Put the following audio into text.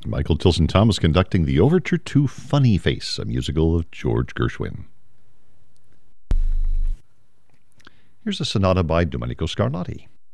Michael Tilson Thomas conducting the overture to Funny Face, a musical of George Gershwin. Here's a sonata by Domenico Scarlatti.